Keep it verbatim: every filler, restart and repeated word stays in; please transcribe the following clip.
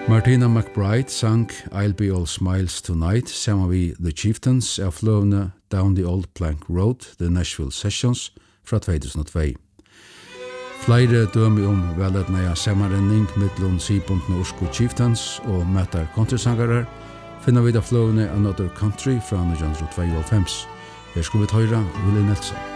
Martina McBride sang I'll Be All Smiles Tonight sammen vi The Chieftains av fløvene Down the Old Plank Road, The Nashville Sessions fra two thousand two. Flere dømer om velednæja sammenrenning mittlun Sibundne Orsko Chieftains og Mattar Countrysangarar finner vi da fløvene Another Country fra nineteen twenty-five. Her skulle vi tøyra Willie Nelson.